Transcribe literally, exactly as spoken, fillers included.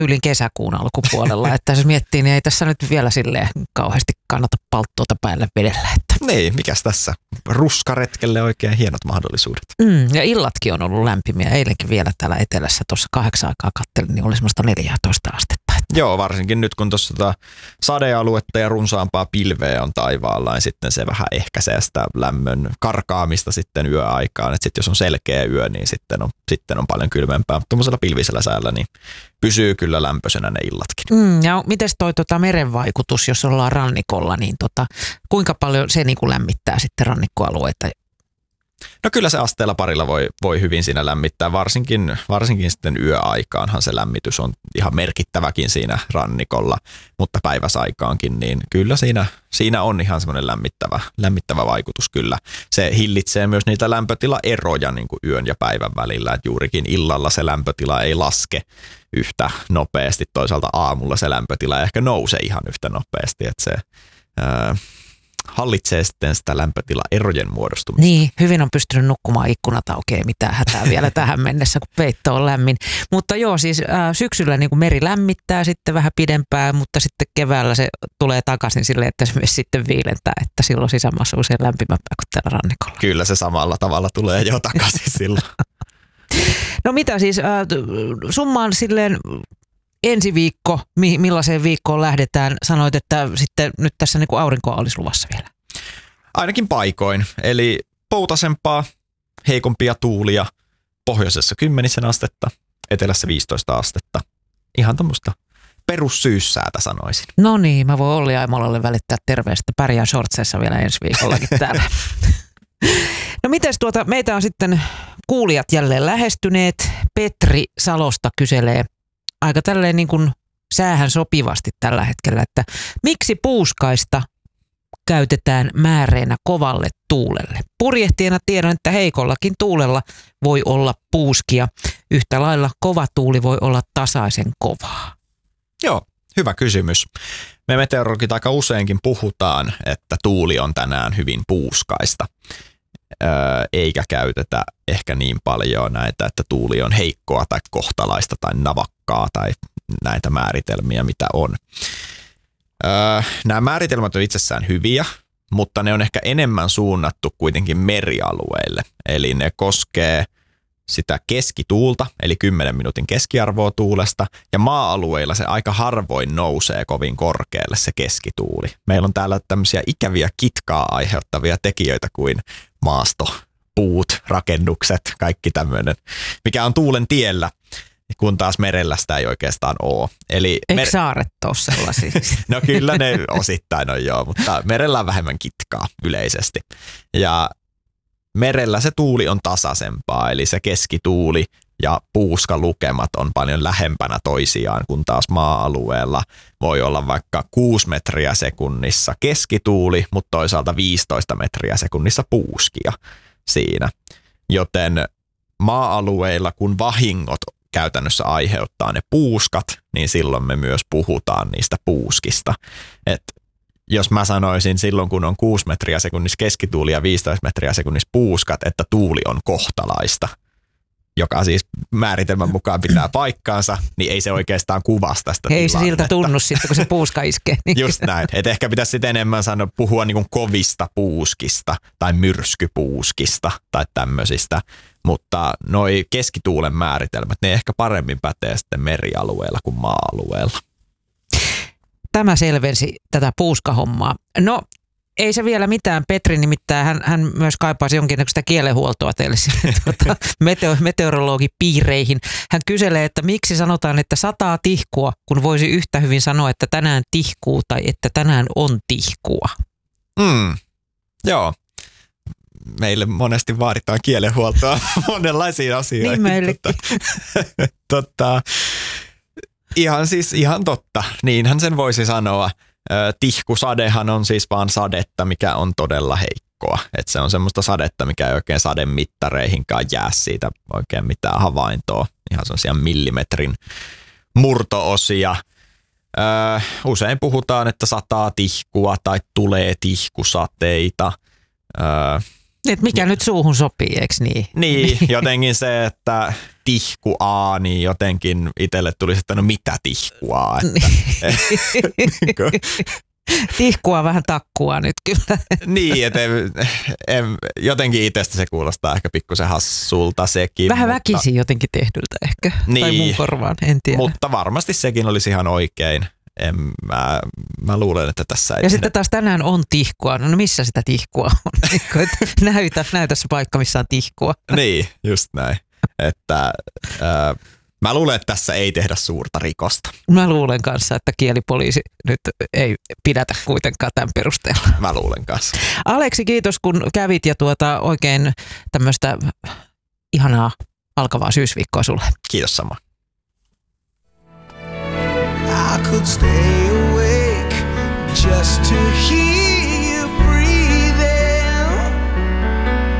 ylin kesäkuun alkupuolella, että jos miettii, niin ei tässä nyt vielä silleen kauheasti kannata palttuota päälle vedellä. Että. Niin, mikäs tässä? Ruskaretkelle oikein hienot mahdollisuudet. Mm, ja illatkin on ollut lämpimiä. Eilenkin vielä täällä etelässä tuossa kahdeksan aikaa kattelin, niin oli semmoista neljätoista astetta. Joo, varsinkin nyt kun tuossa tota sadealuetta ja runsaampaa pilveä on taivaalla, niin sitten se vähän ehkäisee sitä lämmön karkaamista sitten yöaikaan. Että sitten jos on selkeä yö, niin sitten on, sitten on paljon kylmempää. Mutta tuollaisella pilvisellä säällä niin pysyy kyllä lämpöisenä ne illatkin. Mm, ja mites toi tota meren vaikutus, jos ollaan rannikolla, niin tota, kuinka paljon se niin kuin lämmittää sitten rannikkoalueita? No kyllä se asteella parilla voi, voi hyvin siinä lämmittää, varsinkin, varsinkin sitten yöaikaanhan se lämmitys on ihan merkittäväkin siinä rannikolla, mutta päiväsaikaankin, niin kyllä siinä, siinä on ihan semmoinen lämmittävä, lämmittävä vaikutus kyllä. Se hillitsee myös niitä lämpötilaeroja niin kuin yön ja päivän välillä, että juurikin illalla se lämpötila ei laske yhtä nopeasti, toisaalta aamulla se lämpötila ei ehkä nouse ihan yhtä nopeasti, että se ää, hallitsee sitten sitä lämpötilaerojen muodostumista. Niin, hyvin on pystynyt nukkumaan ikkunat auki, ei mitään hätää vielä tähän mennessä, kun peitto on lämmin. Mutta joo, siis ää, syksyllä niin kuin meri lämmittää sitten vähän pidempään, mutta sitten keväällä se tulee takaisin silleen, että se myös sitten viilentää, että silloin sisämaassa usein lämpimämpää kuin täällä rannikolla. Kyllä se samalla tavalla tulee jo takaisin silloin. No mitä siis, ää, summaan silleen ensi viikko, mi- millaiseen viikkoon lähdetään, sanoit, että sitten nyt tässä niin kuin aurinkoa olisi luvassa vielä. Ainakin paikoin, eli poutasempaa, heikompia tuulia, pohjoisessa kymmenisen astetta, etelässä viisitoista astetta. Ihan tämmöistä perussyyssäätä sanoisin. No niin, mä voin Olli Aimolalle välittää terveistä. Pärjää shortseissa vielä ensi viikollakin täällä. No mites tuota, meitä on sitten kuulijat jälleen lähestyneet. Petri Salosta kyselee aika tälleen niin kuin säähän sopivasti tällä hetkellä, että miksi puuskaista käytetään määreenä kovalle tuulelle? Purjehtijana tiedän, että heikollakin tuulella voi olla puuskia. Yhtä lailla kova tuuli voi olla tasaisen kovaa. Joo, hyvä kysymys. Me meteorologit aika useinkin puhutaan, että tuuli on tänään hyvin puuskaista. Öö, eikä käytetä ehkä niin paljon näitä, että tuuli on heikkoa tai kohtalaista tai navakkaa tai näitä määritelmiä, mitä on. Öö, nämä määritelmät on itsessään hyviä, mutta ne on ehkä enemmän suunnattu kuitenkin merialueille. Eli ne koskee sitä keskituulta, eli kymmenen minuutin keskiarvoa tuulesta, ja maa-alueilla se aika harvoin nousee kovin korkealle se keskituuli. Meillä on täällä tämmöisiä ikäviä kitkaa aiheuttavia tekijöitä kuin maasto, puut, rakennukset, kaikki tämmöinen, mikä on tuulen tiellä, kun taas merellä sitä ei oikeastaan ole. Eli Eikö mer- saaret ole sellaisia? No kyllä ne osittain on joo, mutta merellä on vähemmän kitkaa yleisesti. Ja merellä se tuuli on tasaisempaa, eli se keskituuli ja puuskalukemat on paljon lähempänä toisiaan, kun taas maa-alueella voi olla vaikka kuusi metriä sekunnissa keskituuli, mutta toisaalta viisitoista metriä sekunnissa puuskia siinä. Joten maa-alueilla, kun vahingot käytännössä aiheuttaa ne puuskat, niin silloin me myös puhutaan niistä puuskista. Et jos mä sanoisin silloin, kun on kuusi metriä sekunnissa keskituuli ja viisitoista metriä sekunnissa puuskat, että tuuli on kohtalaista, joka siis määritelmän mukaan pitää paikkaansa, niin ei se oikeastaan kuvasta sitä Ei se tilannetta. siltä tunnu sitten, kun se puuska iskee. Niin. Just näin. Et ehkä pitäisi sitten enemmän sanoa, puhua niin kuin kovista puuskista tai myrskypuuskista tai tämmöisistä. Mutta noi keskituulen määritelmät, ne ehkä paremmin pätee sitten merialueella kuin maa-alueella. Tämä selvensi tätä puuskahommaa. No, ei se vielä mitään. Petri nimittäin, hän, hän myös kaipaisi jonkinnäköistä kielenhuoltoa teille tuota, meteo, meteorologipiireihin. Hän kyselee, että miksi sanotaan, että sataa tihkua, kun voisi yhtä hyvin sanoa, että tänään tihkuu tai että tänään on tihkua. Mm, joo. Meille monesti vaaditaan kielenhuoltoa monenlaisiin asioihin. Niin meillekin. Totta, totta, ihan siis ihan totta. Niinhän sen voisi sanoa. Tihkusadehan on siis vaan sadetta, mikä on todella heikkoa. Et se on semmoista sadetta, mikä ei oikein sademittareihinkaan jää siitä oikein mitään havaintoa. Ihan sellaisia millimetrin murto-osia. Öö, usein puhutaan, että sataa tihkua tai tulee tihkusateita. Öö, Et mikä nyt suuhun sopii, eikö niin? Niin, jotenkin se, että tihkuaa, niin jotenkin itselle tuli sitten, no mitä tihkuaa? Että, tihkua vähän takkua nyt kyllä. Niin, että en, en, jotenkin itsestä se kuulostaa ehkä pikkusen hassulta sekin. Vähän mutta, väkisin jotenkin tehdyltä ehkä, niin, tai mun korvaan, en tiedä. Mutta varmasti sekin olisi ihan oikein. En, mä, mä luulen, että tässä ei... Ja sitten taas tänään on tihkua. No missä sitä tihkua on? näytä, näytä se paikka, missä on tihkua. Niin, just näin. Että, äh, mä luulen, että tässä ei tehdä suurta rikosta. Mä luulen kanssa, että kielipoliisi nyt ei pidätä kuitenkaan tämän perusteella. Mä luulen kanssa. Aleksi, kiitos kun kävit ja tuota oikein tämmöistä ihanaa alkavaa syysviikkoa sulle. Kiitos sama. I could stay awake just to hear